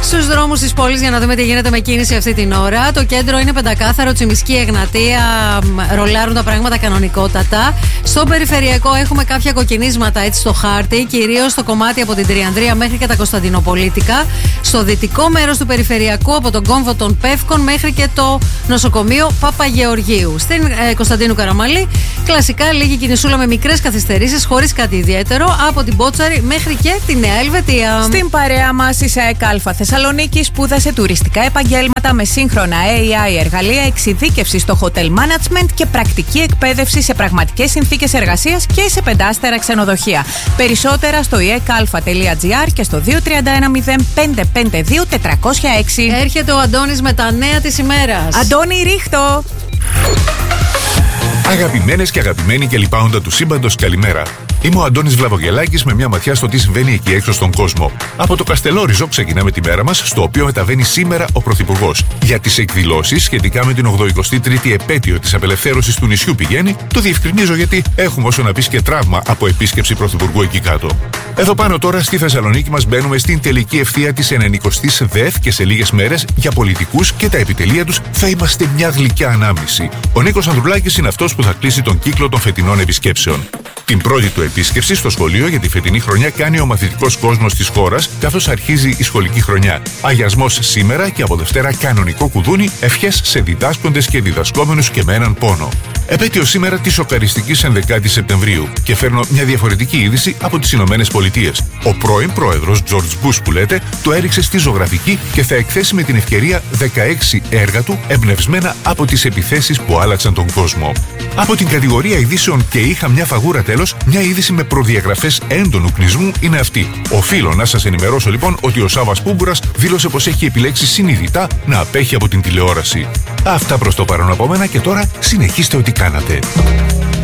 Στους δρόμους της πόλης για να δούμε τι γίνεται με κίνηση αυτή την ώρα. Το κέντρο είναι πεντακάθαρο, Τσιμισκή, Εγνατία, ρολάρουν τα πράγματα κανονικότατα. Στο περιφερειακό έχουμε κάποια κοκκινίσματα έτσι στο χάρτη, κυρίως στο κομμάτι από την Τριανδρία μέχρι και τα Κωνσταντινοπολίτικα. Στο δυτικό μέρος του περιφερειακού από τον κόμβο των Πεύκων μέχρι και το νοσοκομείο Παπαγεωργίου. Στην Κωνσταντίνου Καραμαλή, κλασικά λίγη κινησούλα με μικρές καθυστερήσεις, χωρίς κάτι ιδιαίτερο, από την Πότσαρη μέχρι και τη Νέα Ελβετία. Στην παρέα μας η ΣΑΕΚ Α Θεσσαλονίκη σπούδασε τουριστικά επαγγέλματα με σύγχρονα AI εργαλεία, εξειδίκευση στο hotel management και πρακτική εκπαίδευση σε πραγματικές συνθήκες εργασίας και σε 5 ξενοδοχεία. Περισσότερα στο iaekalfa.gr και στο 2310 552 406. Έρχεται ο Αντώνης με τα νέα της ημέρας. Αντώνη, ρίχτω! Αγαπημένες και αγαπημένοι και λοιπάοντα του σύμπαντος, καλημέρα. Είμαι ο Αντώνης Βλαβογελάκης με μια ματιά στο τι συμβαίνει εκεί έξω στον κόσμο. Από το Καστελόριζο ξεκινάμε τη μέρα μας, στο οποίο μεταβαίνει σήμερα ο Πρωθυπουργός. Για τις εκδηλώσεις σχετικά με την 83η επέτειο της απελευθέρωσης του νησιού πηγαίνει, το διευκρινίζω γιατί έχουμε όσο να πεις και τραύμα από επίσκεψη Πρωθυπουργού εκεί κάτω. Εδώ πάνω τώρα στη Θεσσαλονίκη μας μπαίνουμε στην τελική ευθεία της 90ης ΔΕΘ και σε λίγες μέρες για πολιτικούς και τα επιτελεία τους θα είμαστε μια γλυκιά ανάμνηση. Ο Νίκος Ανδρουλάκης είναι αυτός που θα κλείσει τον κύκλο των φετινών επισκέψεων. Την πρώτη του επίσκεψη στο σχολείο για τη φετινή χρονιά κάνει ο μαθητικός κόσμος της χώρας, καθώς αρχίζει η σχολική χρονιά. Αγιασμός σήμερα και από Δευτέρα κανονικό κουδούνι, ευχές σε διδάσκοντες και διδασκόμενους και με έναν πόνο. Επέτειο σήμερα τη σοκαριστικής 11η Σεπτεμβρίου και φέρνω μια διαφορετική είδηση από τις Ηνωμένες Πολιτείες. Ο πρώην πρόεδρος George Bush που λέτε το έριξε στη ζωγραφική και θα εκθέσει με την ευκαιρία 16 έργα του εμπνευσμένα από τις επιθέσεις που άλλαξαν τον κόσμο. Από την κατηγορία ειδήσεων και είχα μια φαγούρα τέλος, μια είδηση με προδιαγραφές έντονου κνισμού είναι αυτή. Οφείλω να σας ενημερώσω λοιπόν ότι ο Σάββας Πούμπουρας δήλωσε πως έχει επιλέξει συνειδητά να απέχει από την τηλεόραση. Αυτά προς το παρόν από μένα και τώρα συνεχίστε ό,τι κάνατε.